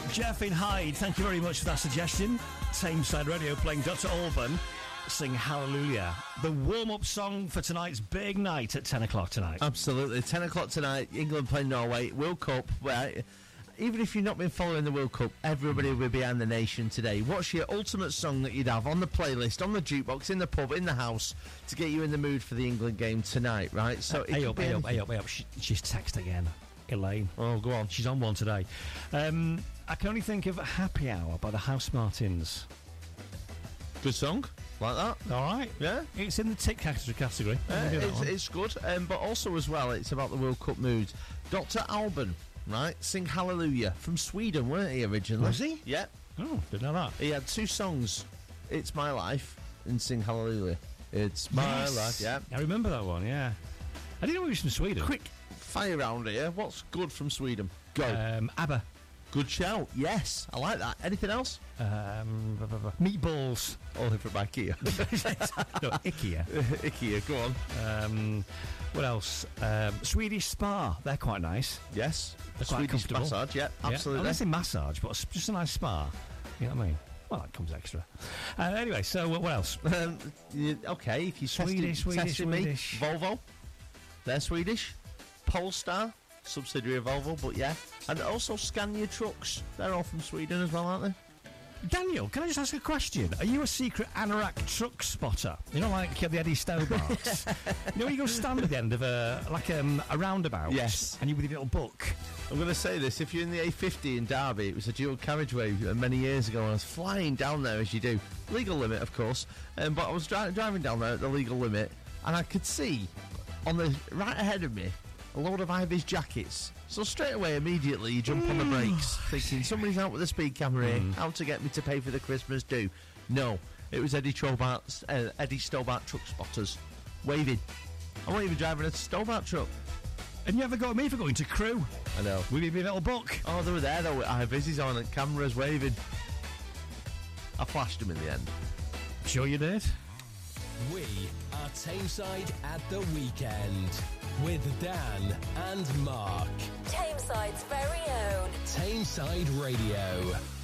Jeff in Hyde, thank you very much for that suggestion. Tameside Radio playing Dr. Alban sing Hallelujah. The warm-up song for tonight's big night at 10 o'clock tonight. Absolutely. 10 o'clock tonight, England playing Norway, World Cup. Well, even if you've not been following the World Cup, everybody will be behind the nation today. What's your ultimate song that you'd have on the playlist, on the jukebox, in the pub, in the house, to get you in the mood for the England game tonight, right? So Hey up. She's texted again. Elaine. Oh, go on. She's on one today. I can only think of Happy Hour by the House Martins. Good song. Like that. All right. Yeah. It's in the tick category. It's good. But also as well, it's about the World Cup mood. Dr. Alban, right? Sing Hallelujah. From Sweden, weren't he, originally? Was he? Yeah. Oh, didn't know that. He had two songs. It's My Life and Sing Hallelujah. It's My Life, yeah. I remember that one, yeah. I didn't know he was from Sweden. Quick fire round here. What's good from Sweden? Go. ABBA. Good shout. Yes, I like that. Anything else? Meatballs. All different by Ikea. No, IKEA. Ikea, go on. What else? Swedish Spa. They're quite nice. Yes. They're quite Swedish comfortable. massage, yeah, absolutely. I don't say massage, but just a nice spa. You know what I mean? Well, that comes extra. Anyway, so what else? Okay, if you Swedish. me, Volvo. They're Swedish. Polestar, subsidiary of Volvo, but yeah. And also Scania Trucks. They're all from Sweden as well, aren't they? Daniel, can I just ask a question? Are you a secret anorak truck spotter? You know, like the Eddie Stobarts? You know, when you go stand at the end of a roundabout? Yes. And you with your little book? I'm going to say this. If you're in the A50 in Derby, it was a dual carriageway many years ago, and I was flying down there, as you do. Legal limit, of course. But I was driving down there at the legal limit, and I could see, on the right ahead of me, a load of Ivy's jackets. So straight away, immediately, you jump on the brakes, thinking somebody's out with a speed camera here, out to get me to pay for the Christmas due. No, it was Eddie Stobart truck spotters, waving. I wasn't even driving a Stobart truck. And you ever got me for going to Crewe? I know. With your little book. Oh, they were there though with Ivy's on and cameras waving. I flashed them in the end. Sure you did. We are Tameside at the weekend with Dan and Mark. Tameside's very own Tameside Radio.